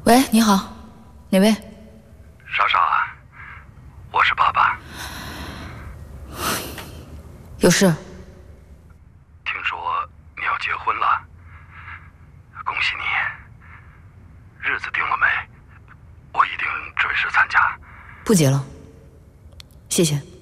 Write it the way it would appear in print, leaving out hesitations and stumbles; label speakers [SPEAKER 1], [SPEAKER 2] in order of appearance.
[SPEAKER 1] 喂，你好，哪位？
[SPEAKER 2] 莎莎，我是爸爸。
[SPEAKER 1] 有事？
[SPEAKER 2] 听说你要结婚了，恭喜你！日子定了没？我一定准时参加。
[SPEAKER 1] 不结了，谢谢。